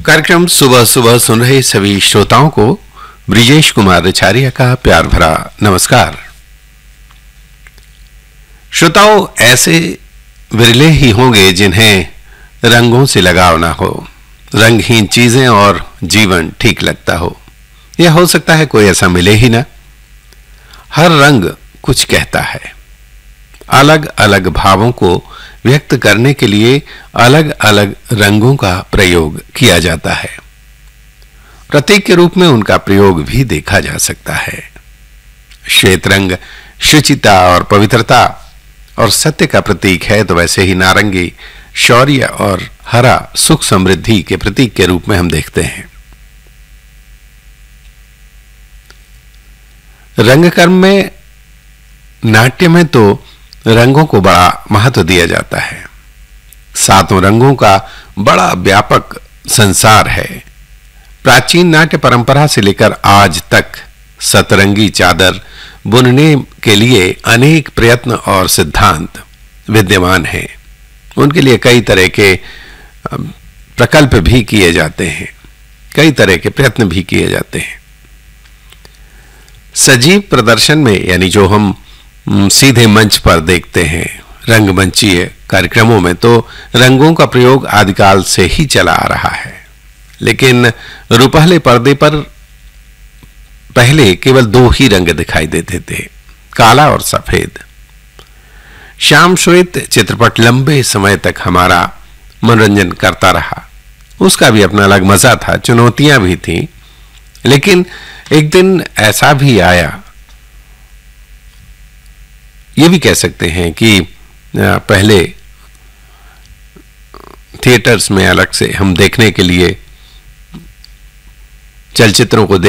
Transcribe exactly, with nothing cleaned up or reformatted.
कार्यक्रम सुबह सुबह सुन रहे सभी श्रोताओं को ब्रिजेश कुमार आचार्य का प्यार भरा नमस्कार। श्रोताओं, ऐसे विरले ही होंगे जिन्हें रंगों से लगाव ना हो, रंगहीन चीजें और जीवन ठीक लगता हो। यह हो सकता है कोई ऐसा मिले ही ना। हर रंग कुछ कहता है। अलग अलग भावों को व्यक्त करने के लिए अलग अलग रंगों का प्रयोग किया जाता है। प्रतीक के रूप में उनका प्रयोग भी देखा जा सकता है। श्वेत रंग शुचिता और पवित्रता और सत्य का प्रतीक है, तो वैसे ही नारंगी शौर्य और हरा सुख समृद्धि के प्रतीक के रूप में हम देखते हैं। रंगकर्म में, नाट्य में तो रंगों को बड़ा महत्व दिया जाता है। सातों रंगों का बड़ा व्यापक संसार है। प्राचीन नाट्य परंपरा से लेकर आज तक सतरंगी चादर बुनने के लिए अनेक प्रयत्न और सिद्धांत विद्यमान हैं। उनके लिए कई तरह के प्रकल्प भी किए जाते हैं, कई तरह के प्रयत्न भी किए जाते हैं। सजीव प्रदर्शन में, यानी जो हम सीधे मंच पर देखते हैं, रंगमंचीय कार्यक्रमों में, तो रंगों का प्रयोग आदिकाल से ही चला आ रहा है। लेकिन रुपहले पर्दे पर पहले केवल दो ही रंग दिखाई देते थे, काला और सफेद। श्याम श्वेत चित्रपट लंबे समय तक हमारा मनोरंजन करता रहा। उसका भी अपना अलग मजा था, चुनौतियां भी थी। लेकिन एक दिन ऐसा भी आया, ये भी कह सकते हैं कि पहले थिएटर्स में अलग से हम देखने के लिए चलचित्रों को